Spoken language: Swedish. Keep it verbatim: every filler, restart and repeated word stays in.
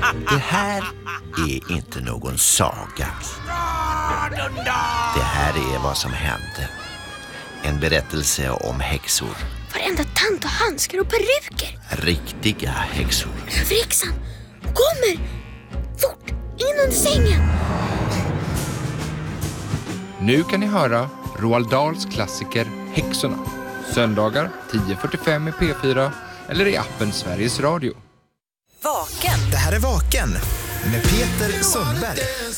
Det här är inte någon saga. Det här är vad som hände. En berättelse om häxor. Varenda tant och handskar och peruker. Riktiga häxor. Överhäxan kommer! Fort, in under sängen! Nu kan ni höra Roald Dahls klassiker Häxorna. Söndagar tio fyrtiofem i P fyra eller i appen Sveriges Radio. Vaken. Det här är Vaken med Peter Sundberg.